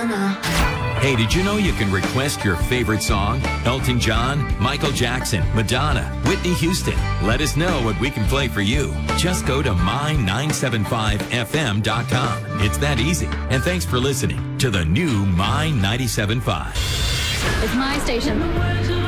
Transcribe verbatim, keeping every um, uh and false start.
Madonna. Hey, did you know you can request your favorite song? Elton John, Michael Jackson, Madonna, Whitney Houston. Let us know what we can play for you. Just go to my nine seven five F M dot com. It's that easy. And thanks for listening to the new My ninety-seven point five. It's my station.